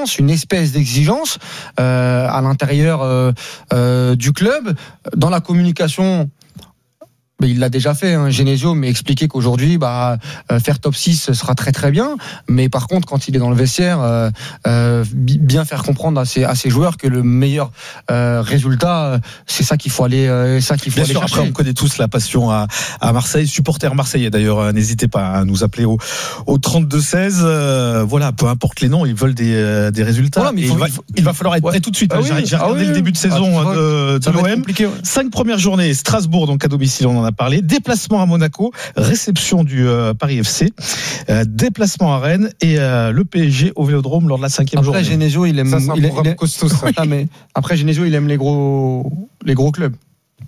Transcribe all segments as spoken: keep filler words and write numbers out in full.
exigence, une espèce d'exigence euh, à l'intérieur euh, euh, du club, dans la communication. Mais il l'a déjà fait, hein, Genesio, mais expliquer qu'aujourd'hui, bah, euh, faire top six ce sera très très bien. Mais par contre, quand il est dans le vestiaire, euh, euh, bien faire comprendre à ses, à ses joueurs que le meilleur euh, résultat, c'est ça qu'il faut aller, euh, ça qu'il faut bien aller sûr, chercher. Après, on connaît tous la passion à, à Marseille, supporters marseillais d'ailleurs. Euh, n'hésitez pas à nous appeler au, au trente-deux seize. Euh, voilà, peu importe les noms, ils veulent des, euh, des résultats. Voilà, mais il, il, faut, va, il, faut, il va falloir être ouais. prêt tout de suite. Ah J'ai, oui, j'ai regardé ah oui, le début de saison ah, de, de l'O M. Ouais. Cinq premières journées, Strasbourg donc à domicile, on en a parlé. Déplacement à Monaco, réception du euh, Paris F C, euh, déplacement à Rennes et euh, le P S G au Vélodrome lors de la cinquième après, journée. Après Genesio, il aime, ça, c'est un il, programme il aime, costaud. Ça. Ah, mais après Genesio, il aime les gros, les gros clubs.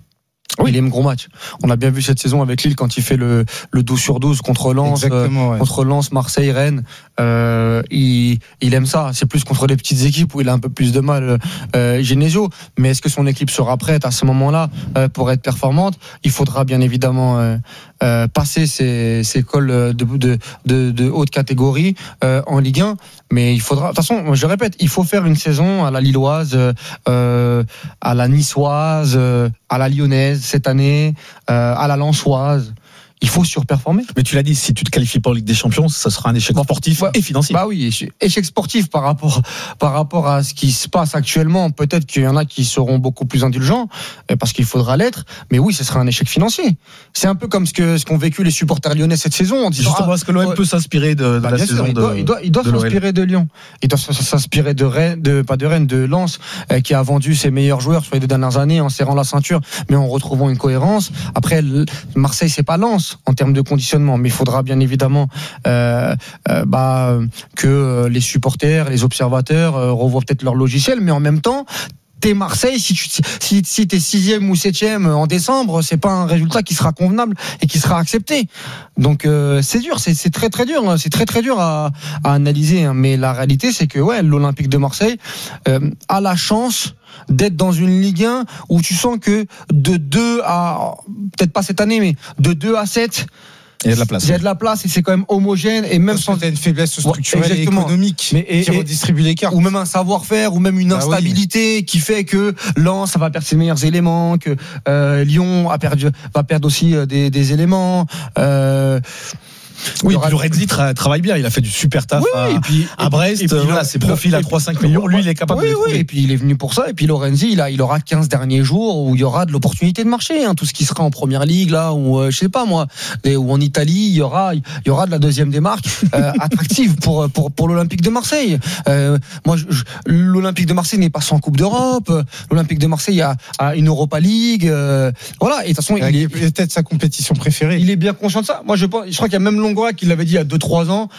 Oui. Il aime gros match. On a bien vu cette saison avec Lille quand il fait le, le douze sur douze contre Lens, euh, ouais. contre Lens, Marseille, Rennes. Euh, il, il aime ça. C'est plus contre les petites équipes où il a un peu plus de mal, euh, Genesio. Mais est-ce que son équipe sera prête à ce moment-là euh, pour être performante? Il faudra bien évidemment euh, euh, passer ces, ces cols de, de, de, de haute catégorie euh, en Ligue un. Mais il faudra. De toute façon, je répète, il faut faire une saison à la Lilloise, euh, à la Niçoise, euh, à la Lyonnaise cette année, euh, à la Lensoise. Il faut surperformer. Mais tu l'as dit, si tu te qualifies pas en Ligue des Champions, ça sera un échec sportif bah, et financier. Bah oui, échec sportif par rapport par rapport à ce qui se passe actuellement. Peut-être qu'il y en a qui seront beaucoup plus indulgents parce qu'il faudra l'être. Mais oui, ce sera un échec financier. C'est un peu comme ce que ce qu'ont vécu les supporters lyonnais cette saison. En disant, justement, est-ce que l'O M ouais, peut s'inspirer de, de bah, la saison sûr, il de doit, il doit, il doit de s'inspirer de Lyon. Il doit s'inspirer de Rennes, de pas de Rennes, de Lens, euh, qui a vendu ses meilleurs joueurs sur les deux dernières années en serrant la ceinture, mais en retrouvant une cohérence. Après, Marseille, c'est pas Lens en termes de conditions. Mais il faudra bien évidemment euh, euh, bah, que les supporters, les observateurs euh, revoient peut-être leur logiciel, mais en même temps, t'es Marseille, si tu si, si t'es sixième ou septième en décembre, c'est pas un résultat qui sera convenable et qui sera accepté. Donc euh, c'est dur, c'est, c'est très très dur, hein, c'est très très dur à, à analyser. Hein, mais la réalité, c'est que ouais, l'Olympique de Marseille euh, a la chance d'être dans une Ligue un où tu sens que de deux à peut-être pas cette année, mais de deux à sept. Il y a de la place. Il y a de la place et c'est quand même homogène et même sans une faiblesse structurelle ouais, et économique mais et, qui redistribue les cartes. Ou même un savoir-faire ou même une instabilité ah oui. qui fait que Lens ça va perdre ses meilleurs éléments, que euh, Lyon a perdu, va perdre aussi des, des éléments. Euh, Oui, aura... Lorenzi tra- travaille bien, il a fait du super taf oui, à, et puis, à Brest, et puis, voilà, ses profils à trois à cinq millions, lui il est capable oui, de les trouver. Oui, et puis il est venu pour ça, et puis Lorenzi il, a, il aura quinze derniers jours où il y aura de l'opportunité de marché, hein, tout ce qui sera en première ligue là, ou euh, je sais pas moi, ou en Italie, il y aura, il y aura de la deuxième démarque euh, attractive pour, pour, pour l'Olympique de Marseille. Euh, moi, je, je, l'Olympique de Marseille n'est pas sans Coupe d'Europe, l'Olympique de Marseille a, a une Europa League, euh, voilà, et de toute façon il, il est peut-être sa compétition préférée. Il est bien conscient de ça. Moi je pense, je crois qu'il y a même Longoria qui l'avait dit il y a deux trois ans,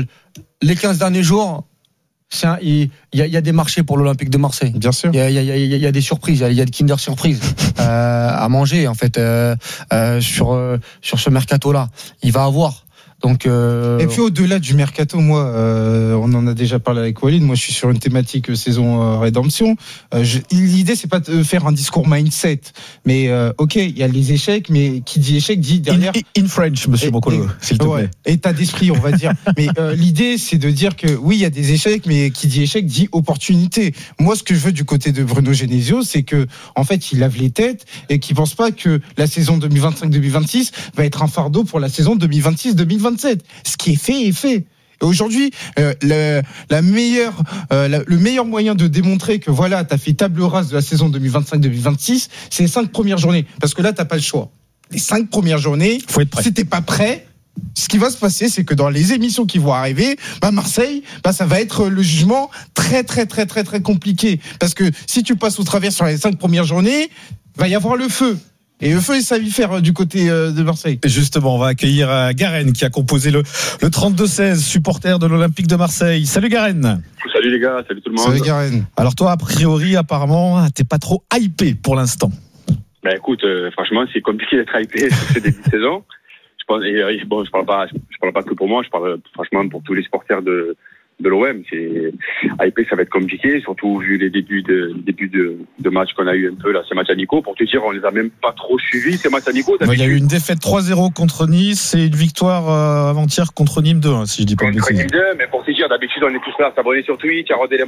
les quinze derniers jours, c'est un, il, y a, il y a des marchés pour l'Olympique de Marseille. Bien sûr. Il y a, il y a, il y a des surprises, il y a des Kinder surprises euh, à manger en fait euh, euh, sur euh, sur ce mercato-là. Il va avoir. Donc euh... Et puis au-delà du mercato, moi, euh, on en a déjà parlé avec Walid. Moi, je suis sur une thématique saison euh, rédemption. Euh, je, l'idée, c'est pas de faire un discours mindset, mais euh, ok, il y a les échecs, mais qui dit échec dit derrière. In, in French, Monsieur Bocolo, s'il te ouais, plaît. État d'esprit, on va dire. Mais euh, l'idée, c'est de dire que oui, il y a des échecs, mais qui dit échec dit opportunité. Moi, ce que je veux du côté de Bruno Genesio, c'est que en fait, il lave les têtes et qu'il pense pas que la saison deux mille vingt-cinq deux mille vingt-six va être un fardeau pour la saison deux mille vingt-six deux mille vingt-sept. Ce qui est fait est fait. Et aujourd'hui, euh, le, la meilleure, euh, la, le meilleur moyen de démontrer que voilà, t'as fait table rase de la saison deux mille vingt-cinq deux mille vingt-six, c'est les cinq premières journées. Parce que là, t'as pas le choix. Les cinq premières journées, faut être prêt. Si t'es pas prêt, ce qui va se passer, c'est que dans les émissions qui vont arriver, bah Marseille, bah ça va être le jugement très très très très très compliqué. Parce que si tu passes au travers sur les cinq premières journées, va y avoir le feu. Et le feu est savifère du côté de Marseille. Justement, on va accueillir Garen qui a composé le, le trente-deux seize, supporter de l'Olympique de Marseille. Salut Garen. Salut les gars, salut tout le monde. Salut Garen. Alors toi, a priori, apparemment, t'es pas trop hypé pour l'instant. Ben écoute, euh, franchement, c'est compliqué d'être hypé sur ce début de saison. Je pense, et, bon, je parle pas, je parle pas que pour moi, je parle franchement pour tous les supporters de de l'O M. C'est hypé, ça va être compliqué, surtout vu les débuts de les débuts de, de match qu'on a eu un peu là, ces matchs amicaux. Pour te dire, on les a même pas trop suivis ces matchs amicaux. Il y a eu une défaite trois zéro contre Nice et une victoire euh, avant-hier contre Nîmes deux, hein, si je dis pas de bêtises. Contre Nîmes deux, mais pour te dire, d'habitude, on est tous là à s'abonner sur Twitch, à regarder les